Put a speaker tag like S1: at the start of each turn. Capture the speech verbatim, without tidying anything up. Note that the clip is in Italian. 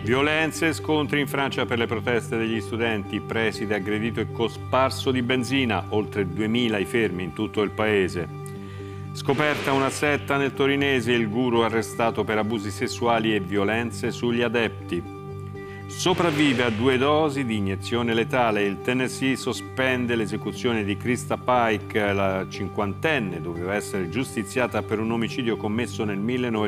S1: Violenze e scontri in Francia per le proteste degli studenti, preside aggredito e cosparso di benzina, oltre duemila i fermi in tutto il paese. Scoperta una setta nel torinese, il guru arrestato per abusi sessuali e violenze sugli adepti. Sopravvive a due dosi di iniezione letale, il Tennessee sospende l'esecuzione di Krista Pike, la cinquantenne doveva essere giustiziata per un omicidio commesso nel millenovecentottantatré.